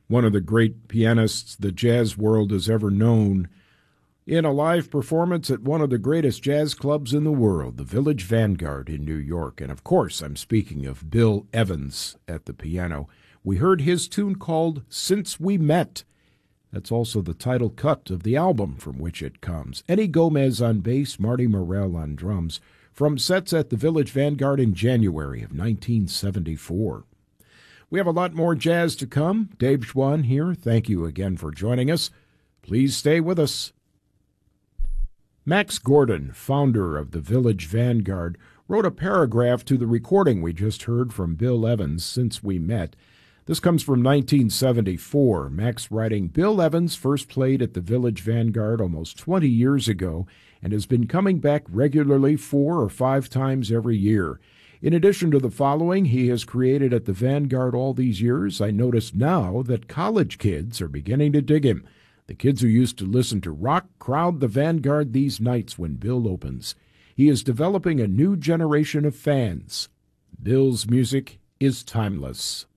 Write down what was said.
one of the great pianists the jazz world has ever known, in a live performance at one of the greatest jazz clubs in the world, the Village Vanguard in New York. And of course, I'm speaking of Bill Evans at the piano. We heard his tune called Since We Met. That's also the title cut of the album from which it comes. Eddie Gomez on bass, Marty Morell on drums, from sets at the Village Vanguard in January of 1974. We have a lot more jazz to come. Dave Schwann here. Thank you again for joining us. Please stay with us. Max Gordon, founder of the Village Vanguard, wrote a paragraph to the recording we just heard from Bill Evans, Since We Met. This comes from 1974. Max writing, Bill Evans first played at the Village Vanguard almost 20 years ago and has been coming back regularly 4 or 5 times every year. In addition to the following he has created at the Vanguard all these years, I notice now that college kids are beginning to dig him. The kids who used to listen to rock crowd the Vanguard these nights when Bill opens. He is developing a new generation of fans. Bill's music is timeless.